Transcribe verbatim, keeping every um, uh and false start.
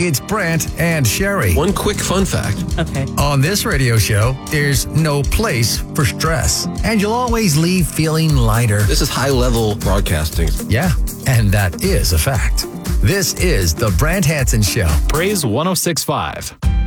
it's Brant and Sherry. One quick fun fact. Okay. On this radio show, there's no place for stress. And you'll always leave feeling lighter. This is high-level broadcasting. Yeah, and that is a fact. This is the Brant Hansen Show. Praise one oh six point five.